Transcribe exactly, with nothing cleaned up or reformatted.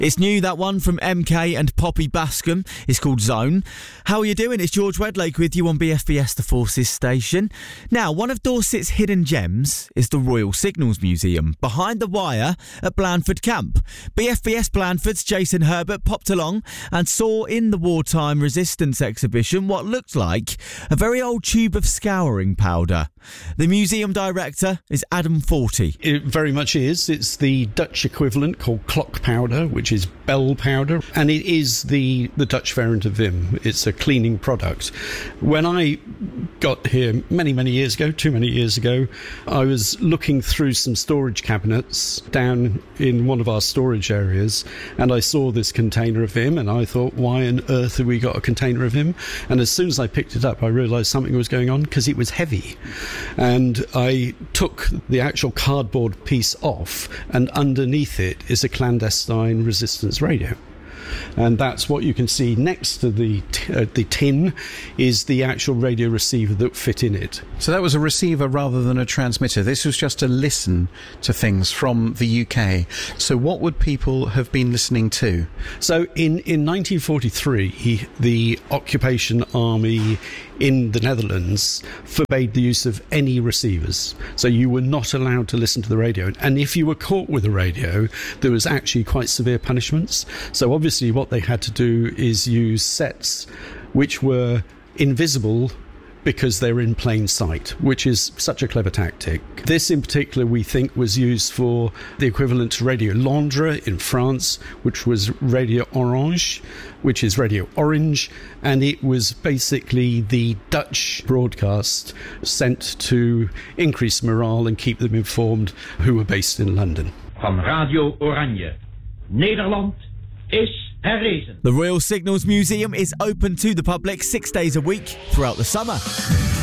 It's new, that one from M K and Poppy Bascom. It's called Zone. How are you doing? It's George Redlake with you on B F B S The Forces station. Now, one of Dorset's hidden gems is the Royal Signals Museum, behind the wire at Blandford Camp. B F B S Blandford's Jason Herbert popped along and saw in the wartime resistance exhibition what looked like a very old tube of scouring powder. The museum director is Adam Forty. It very much is. It's the Dutch equivalent called clock powder, which is bell powder, and it is the, the Dutch variant of Vim. It's a cleaning product. When I got here many, many years ago, too many years ago, I was looking through some storage cabinets down in one of our storage areas, and I saw this container of Vim, and I thought, why on earth have we got a container of Vim? And as soon as I picked it up, I realised something was going on, because it was heavy. And I took the actual cardboard piece off, and underneath it is a clandestine resistance radio. And that's what you can see next to the t- uh, the tin is the actual radio receiver that fit in it. So that was a receiver rather than a transmitter. This was just to listen to things from the U K. So what would people have been listening to? So in, in nineteen forty-three, the occupation army in the Netherlands forbade the use of any receivers. So you were not allowed to listen to the radio. And if you were caught with a radio, there was actually quite severe punishments. So obviously what they had to do is use sets which were invisible because they were in plain sight, which is such a clever tactic. This in particular we think was used for the equivalent to Radio Londres in France, which was Radio Orange, which is Radio Orange, and it was basically the Dutch broadcast sent to increase morale and keep them informed, who were based in London. Van Radio Oranje, Nederland is herrezen. The Royal Signals Museum is open to the public six days a week throughout the summer.